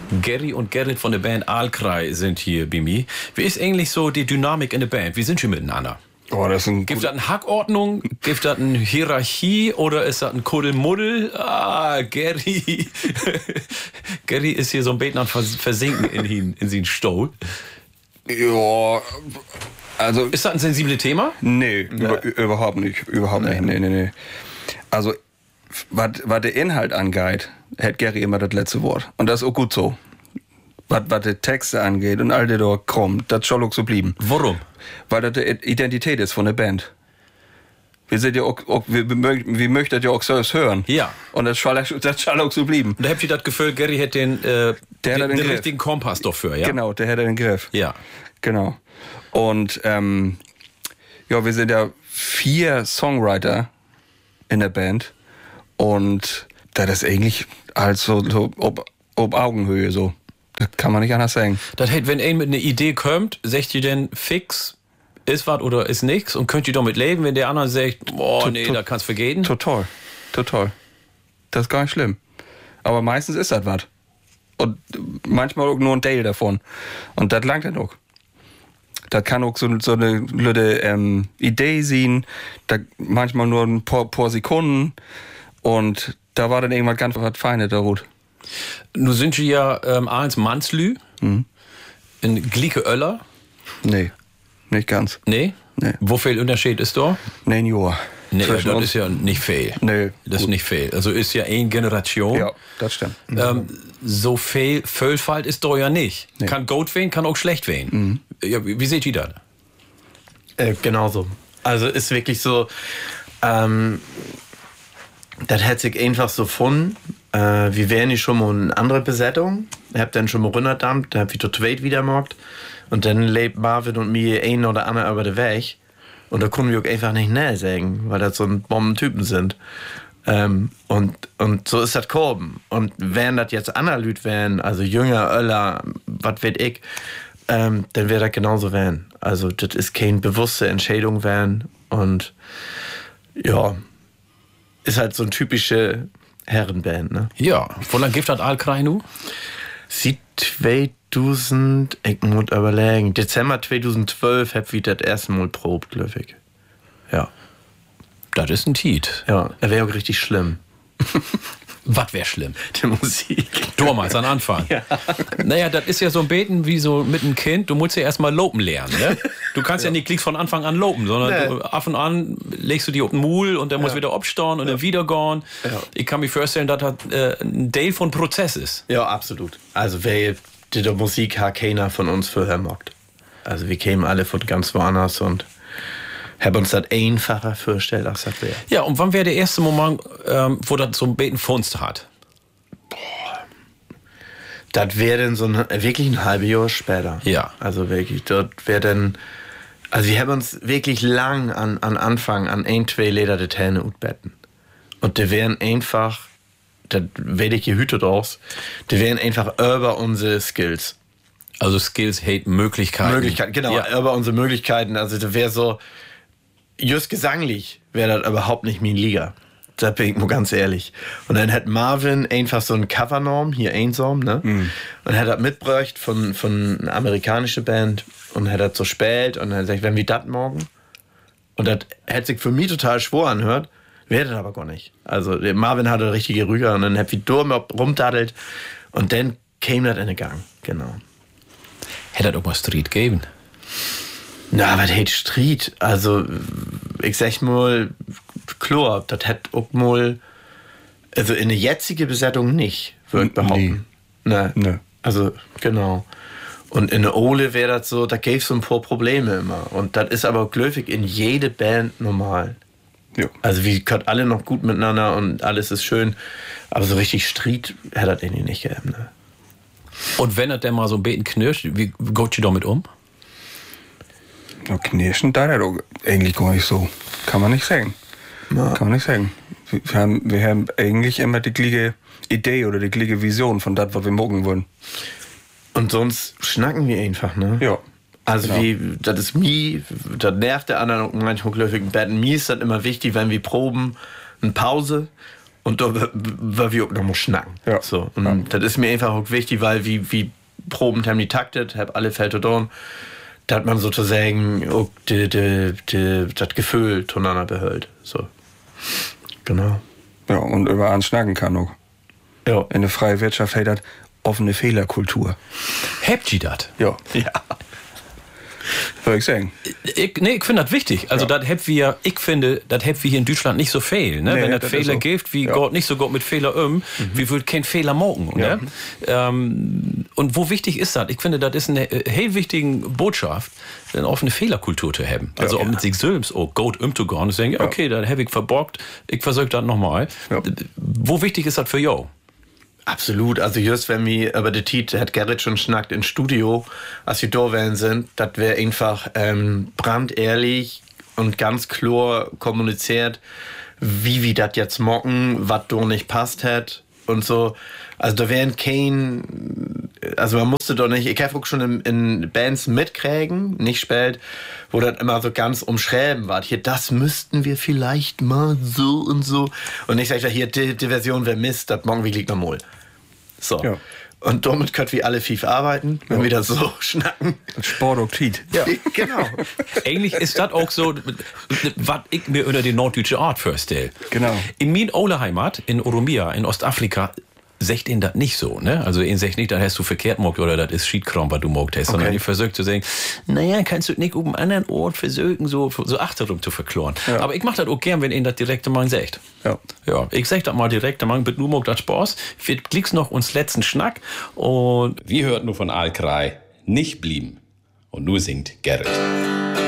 Gary und Gerrit von der Band Aalkrei sind hier bei mir. Wie ist eigentlich so die Dynamik in der Band? Wie sind Sie miteinander? Oh, gibt es eine Hackordnung? Gibt es eine Hierarchie? Oder ist das ein Kuddelmuddel? Gary. Gary ist hier so ein bisschen am Versinken in seinen Stuhl. Ja, also... Ist das ein sensibles Thema? Nee, überhaupt nicht. Überhaupt nicht. Nee. Also, was der Inhalt angeht, hat Gary immer das letzte Wort. Und das ist auch gut so. Was die Texte angeht und all das da kommt, das soll auch so bleiben. Warum? Weil das die Identität ist von der Band. Wir sind ja auch wir möchten ja auch selbst hören. Ja. Und das soll auch so bleiben. Und da habt ihr das Gefühl, Gary hat den richtigen Kompass dafür, ja? Genau, der hat den Griff. Ja. Genau. Und wir sind ja 4 Songwriter in der Band. Und das ist eigentlich halt so ob Augenhöhe so. Das kann man nicht anders sagen. Das heißt, wenn einer mit einer Idee kommt, sagt ihr denn fix, ist was oder ist nichts und könnt ihr damit leben, wenn der andere sagt, da kannst du vergehen? Total. Das ist gar nicht schlimm. Aber meistens ist das was. Und manchmal auch nur ein Teil davon. Und das langt dann auch. Das kann auch so eine blöde Idee sein, manchmal nur ein paar Sekunden. Und da war dann irgendwann ganz was Feines da gut. Nun sind Sie ja eins Manslü, in Glieke Öller. Nee, nicht ganz. Nee? Wo viel Unterschied ist da? 9 Jahre. Nee, das ist ja nicht viel. Nee. Das ist nicht viel. Also ist ja eine Generation. Ja, das stimmt. So viel Vielfalt ist da ja nicht. Nee. Kann gut wehen, kann auch schlecht wehen. Ja, wie seht ihr das? Genauso. Also ist wirklich so, das hat sich einfach so gefunden. Wir wären nicht schon mal eine andere Besetzung. Ich hab dann schon mal runterdampft, da hab ich zweit wieder gemacht. Und dann lebt Marvin und mir ein oder andere über den Weg. Und da können wir auch einfach nicht näher sagen, weil das so ein Bombentypen sind. Und so ist das gekommen. Und wenn das jetzt andere Leute wären, also jünger, Öller, was weiß ich, dann wäre das genauso werden. Also das ist keine bewusste Entscheidung werden. Und ja, ist halt so eine typische Herrenband, ne? Ja, von lange gibt das Aalkrei nu? Seit 2000, ich muss überlegen, Dezember 2012 hab ich das erste Mal probt, glaube ich. Ja. Das ist ein Tiet. Ja, er wäre auch richtig schlimm. Was wäre schlimm? Die Musik. Damals, am Anfang. Ja. Naja, das ist ja so ein Beten wie so mit einem Kind. Du musst ja erstmal lopen lernen, ne? Du kannst ja nicht gleich von Anfang an lopen, sondern du, ab und an legst du die auf den Mul und der muss wieder abstauen und dann wieder gehen. Ja. Ich kann mir vorstellen, dass das ein Teil von Prozess ist. Ja, absolut. Also wer die Musik hat keiner von uns vorher mockt. Also wir kämen alle von ganz woanders und haben uns das einfacher vorgestellt, als das wäre. Ja, und wann wäre der erste Moment, wo das so ein Beten Funst hat? Das wäre dann so wirklich ein halbes Jahr später. Ja. Also wirklich, dort wäre dann, also wir haben uns wirklich lang an Anfang an 1-2 Leder der Täne utbetten. Und die wären einfach, das werde ich gehütet aus, die wären einfach über unsere Skills. Also Skills, Hate, Möglichkeiten. Möglichkeiten, genau, über unsere Möglichkeiten. Also das wäre so, just gesanglich wäre das überhaupt nicht meine Liga. Da bin ich nur ganz ehrlich. Und dann hat Marvin einfach so ein Covernorm, hier einsam, ne? Und hat das mitgebracht von einer amerikanischen Band und hat das so spät und dann sagt, wenn wir das morgen? Und das hat sich für mich total schwer anhört, wäre das aber gar nicht. Also der Marvin hatte richtige Rüger und dann hat wie dumm rumdaddelt und dann käme das in den Gang, genau. Hätte das auch mal Street geben? Na, was hätte Street? Also, ich sag mal, klar, das hat auch mal, also in der jetzigen Besetzung nicht, würde ich behaupten. Nee. Also, genau. Und in der Ole wäre das so, da gäbe es so ein paar Probleme immer. Und das ist aber glücklich in jede Band normal. Ja. Also, wir können alle noch gut miteinander und alles ist schön. Aber so richtig Street hätte das irgendwie nicht gegeben, ne? Und wenn er denn mal so ein Beten knirscht, wie geht ihr damit um? Ja, knirschen, da ist eigentlich gar nicht so. Kann man nicht sagen. Ja. Kann man nicht sagen. Wir haben eigentlich immer die gleiche Idee oder die gleiche Vision von das, was wir morgen wollen. Und sonst schnacken wir einfach, ne? Ja. Also genau. Das ist mir, das nervt der anderen manchmal glücklich im Bett. Mir ist das immer wichtig, wenn wir proben, eine Pause Und da war wir auch noch mal schnacken. Ja. So. Und das ist mir einfach auch wichtig, weil wie Proben haben die taktet, hab alle Fälle da, da hat man sozusagen auch das Gefühl voneinander behält. So. Genau. Ja, und über einen schnacken kann auch. Ja. In der freien Wirtschaft hat das offene Fehlerkultur. Habt ihr das? Ja. Ja. Würde ich sagen. Ich finde das wichtig. Also, ich finde, das habt wir hier in Deutschland nicht so viel. Ne? Nee, Wenn das das Fehler ist so. gibt, wie Gott nicht so gut mit Fehler wie will kein Fehler machen. Ja. Ne? Und wo wichtig ist das? Ich finde, das ist eine heel wichtige Botschaft, eine offene Fehlerkultur zu haben. Also, auch mit sich selbst gut umzugehen und zu sagen, okay, das habe ich verbockt, ich versuche das nochmal. Ja. Wo wichtig ist das für jou? Absolut, also just wenn wir über die Tiet hat Gerrit schon schnackt ins Studio, als wir da wären sind, das wäre einfach brandehrlich und ganz klar kommuniziert, wie wir das jetzt mocken, was da nicht passt hat und so. Also da wären also man musste doch nicht, ich habe auch schon in Bands mitkriegen, nicht spät, wo das immer so ganz umschreiben war. Hier, das müssten wir vielleicht mal so und so. Und ich sage hier, die Version wäre Mist, das morgen liegt normal. So. Ja. Und damit können wir alle viel arbeiten, wenn wir das so schnacken. Sport und Tiet. Ja, genau. Eigentlich ist das auch so, was ich mir unter die norddeutsche Art vorstelle. Genau. In min Ole Heimat, in Oromia, in Ostafrika, sagt ihn das nicht so, ne? Also, ihn sagt nicht, das hast du verkehrt mogt oder das ist Schiedkram, was du mogt hast, sondern ich versucht zu sagen, naja, kannst du nicht um einen anderen Ort versuchen, so achterum zu verkloren. Ja. Aber ich mach das auch gern, wenn ihn das direkt mal sagt. Ja. Ja, ich sag das mal direkt, man mit nur mogt das Spaß. Wir klickst noch uns letzten Schnack und Wir hörten nur von Alkrei nicht blieben. Und nur singt Gerrit.